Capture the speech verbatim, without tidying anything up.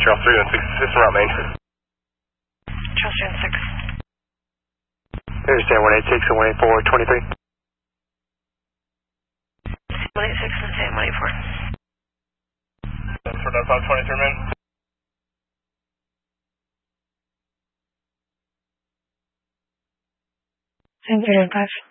Charles three one six, system route main. Charles three one six. Here's San one eight six and one eight four, twenty-three. one eight six and San one eight four. That's for that five twenty-three, man. San three one five.